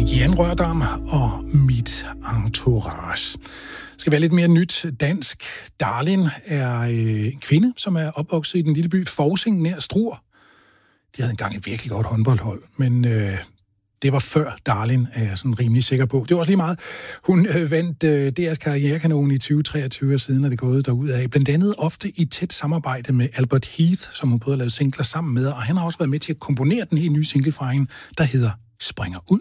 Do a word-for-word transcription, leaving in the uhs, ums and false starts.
Jan Rørdam og Mit Entourage. Det skal være lidt mere nyt dansk. Darlin er en kvinde, som er opvokset i den lille by Forsing nær Struer. De havde engang et virkelig godt håndboldhold, men øh, det var før Darlin, er jeg sådan rimelig sikker på. Det var også lige meget. Hun øh, vandt øh, D R's karrierekanon i tyve treogtyve, og siden er det gået derudad. Blandt andet ofte i tæt samarbejde med Albert Heath, som hun både har lavet singler sammen med, og han har også været med til at komponere den helt nye single fra hende, der hedder Springer ud.